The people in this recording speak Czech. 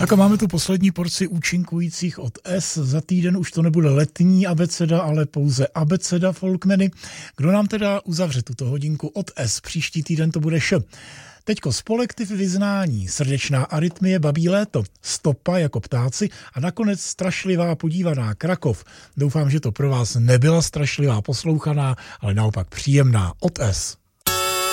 Tak a máme tu poslední porci účinkujících od S. Za týden už to nebude letní abeceda, ale pouze abeceda folkmeny. Kdo nám teda uzavře tuto hodinku od S? Příští týden to bude Š. Teďko Spolektiv vyznání, Srdečná arytmie, Babí léto, Stopa jako ptáci a nakonec Strašlivá podívaná, Krakov. Doufám, že to pro vás nebyla strašlivá poslouchaná, ale naopak příjemná od S.